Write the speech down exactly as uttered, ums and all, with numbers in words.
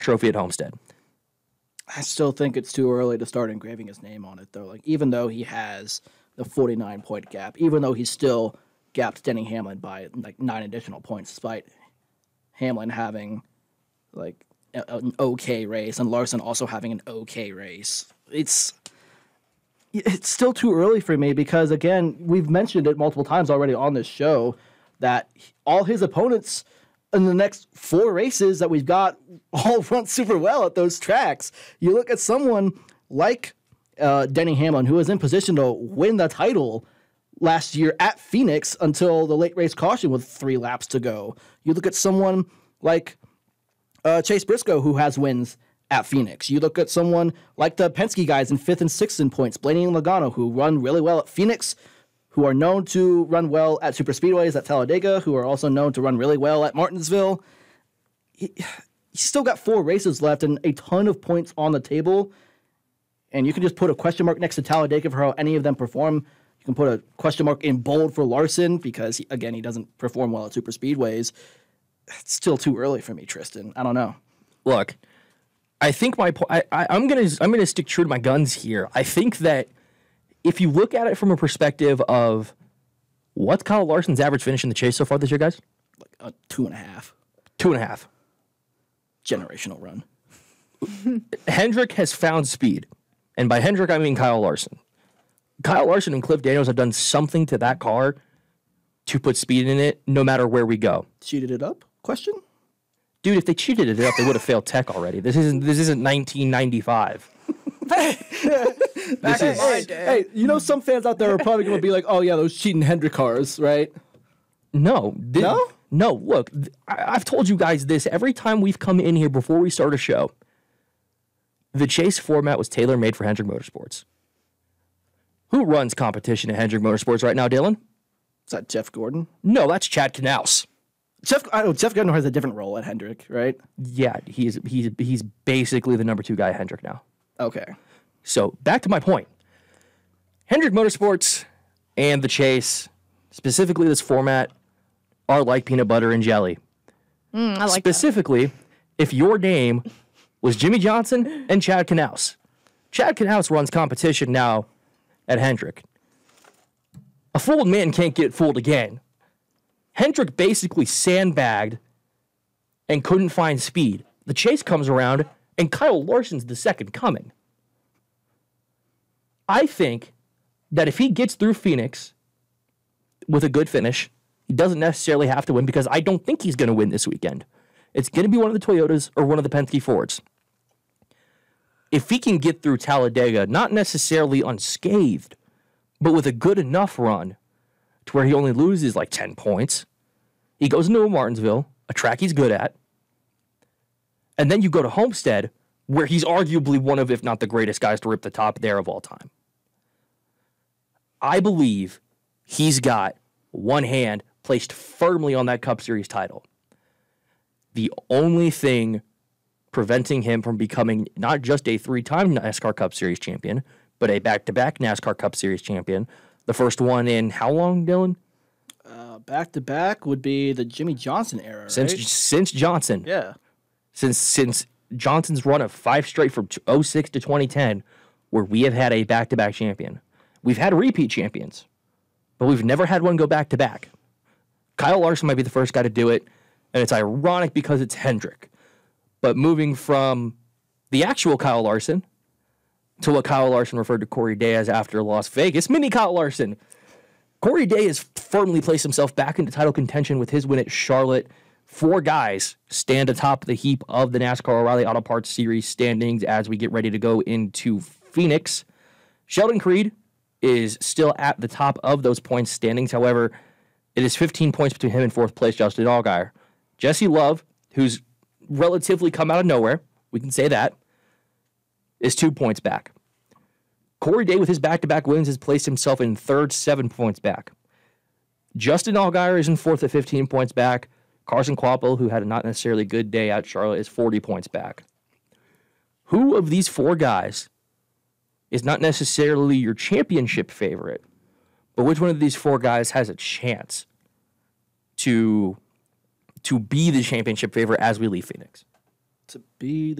trophy at Homestead. I still think it's too early to start engraving his name on it, though. Like, even though he has the forty-nine point gap, even though he's still gapped Denny Hamlin by like nine additional points, despite Hamlin having like a, an okay race and Larson also having an okay race, it's it's still too early for me because, again, we've mentioned it multiple times already on this show that all his opponents in the next four races that we've got all run super well at those tracks. You look at someone like uh, Denny Hamlin, who was in position to win the title last year at Phoenix until the late race caution with three laps to go. You look at someone like uh, Chase Briscoe, who has wins at Phoenix. You look at someone like the Penske guys in fifth and sixth in points, Blaney and Logano, who run really well at Phoenix, who are known to run well at super speedways at Talladega, who are also known to run really well at Martinsville. He, he's still got four races left and a ton of points on the table. And you can just put a question mark next to Talladega for how any of them perform. You can put a question mark in bold for Larson because, he, again, he doesn't perform well at super speedways. It's still too early for me, Tristan. I don't know. Look, I think my po- I, I, I'm gonna I'm gonna stick true to my guns here. I think that if you look at it from a perspective of what's Kyle Larson's average finish in the chase so far this year, guys? Like a two and a half. Two and a half. Generational run. Hendrick has found speed. And by Hendrick, I mean Kyle Larson. Kyle Larson and Cliff Daniels have done something to that car to put speed in it no matter where we go. Cheated it up? Question? Dude, if they cheated it up, they would have failed tech already. This isn't this isn't nineteen ninety-five. This is, hey, hey, you know some fans out there are probably going to be like, oh, yeah, those cheating Hendrick cars, right? No. Th- No? No, look, th- I- I've told you guys this every time we've come in here before we start a show. The chase format was tailor-made for Hendrick Motorsports. Who runs competition at Hendrick Motorsports right now, Dylan? Is that Jeff Gordon? No, that's Chad Knaus. Jeff, I know Jeff Gordon has a different role at Hendrick, right? Yeah, he's he's he's basically the number two guy at Hendrick now. Okay. So back to my point. Hendrick Motorsports and the chase, specifically this format, are like peanut butter and jelly. Mm, I like Specifically, that. If your name was Jimmy Johnson and Chad Knaus. Chad Knaus runs competition now at Hendrick. A fooled man can't get fooled again. Hendrick basically sandbagged and couldn't find speed. The chase comes around, and Kyle Larson's the second coming. I think that if he gets through Phoenix with a good finish, he doesn't necessarily have to win because I don't think he's going to win this weekend. It's going to be one of the Toyotas or one of the Penske Fords. If he can get through Talladega, not necessarily unscathed, but with a good enough run to where he only loses like ten points, he goes into a Martinsville, a track he's good at, and then you go to Homestead, where he's arguably one of, if not the greatest guys to rip the top there of all time. I believe he's got one hand placed firmly on that Cup Series title. The only thing preventing him from becoming not just a three-time NASCAR Cup Series champion, but a back-to-back NASCAR Cup Series champion. The first one in how long, Dylan? Uh, back-to-back would be the Jimmy Johnson era, Since right? since Johnson. Yeah. Since since Johnson's run of five straight from oh six to twenty ten, where we have had a back-to-back champion. We've had repeat champions, but we've never had one go back-to-back. Kyle Larson might be the first guy to do it, and it's ironic because it's Hendrick. But moving from the actual Kyle Larson to what Kyle Larson referred to Corey Day as after Las Vegas, mini Kyle Larson. Corey Day has firmly placed himself back into title contention with his win at Charlotte. Four guys stand atop the heap of the NASCAR O'Reilly Auto Parts Series standings as we get ready to go into Phoenix. Sheldon Creed is still at the top of those points standings. However, it is fifteen points between him and fourth place Justin Allgaier. Jesse Love, who's relatively come out of nowhere, we can say that, is two points back. Corey Day, with his back-to-back wins, has placed himself in third, seven points back. Justin Allgaier is in fourth at fifteen points back. Carson Kvapil, who had a not necessarily good day at Charlotte, is forty points back. Who of these four guys is not necessarily your championship favorite, but which one of these four guys has a chance to, to be the championship favorite as we leave Phoenix? To be